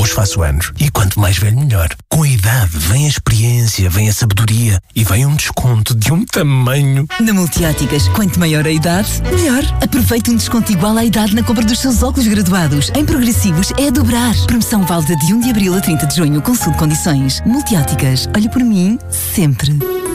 os faço anos. E quanto mais velho, melhor. Com a idade vem a experiência, vem a sabedoria e vem um desconto de um tamanho. Na Multióticas, quanto maior a idade, melhor. Aproveite um desconto igual à idade na compra dos seus óculos graduados. Em progressivos é a dobrar. Promoção válida de 1 de abril a 30 de junho. Consulte condições. Multióticas. Olha por mim, sempre.